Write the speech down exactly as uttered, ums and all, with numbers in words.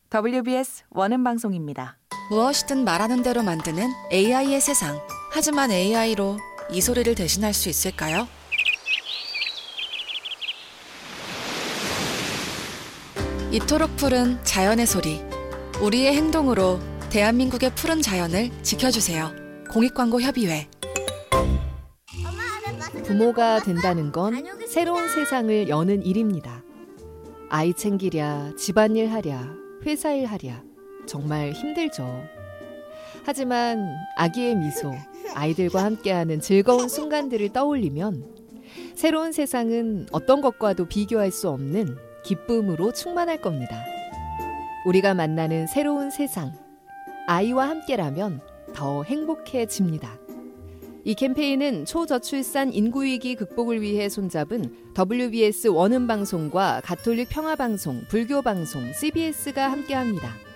더블유비에스 원음 방송입니다. 무엇이든 말하는 대로 만드는 에이아이의 세상. 하지만 에이아이로 이 소리를 대신할 수 있을까요? 이토록 푸른 자연의 소리. 우리의 행동으로 대한민국의 푸른 자연을 지켜주세요. 공익광고협의회. 부모가 된다는 건 새로운 세상을 여는 일입니다. 아이 챙기랴, 집안일 하랴, 회사일 하랴 정말 힘들죠. 하지만 아기의 미소, 아이들과 함께하는 즐거운 순간들을 떠올리면 새로운 세상은 어떤 것과도 비교할 수 없는 기쁨으로 충만할 겁니다. 우리가 만나는 새로운 세상, 아이와 함께라면 더 행복해집니다. 이 캠페인은 초저출산 인구위기 극복을 위해 손잡은 더블유비에스 원음방송과 가톨릭 평화방송, 불교방송, 씨비에스가 함께합니다.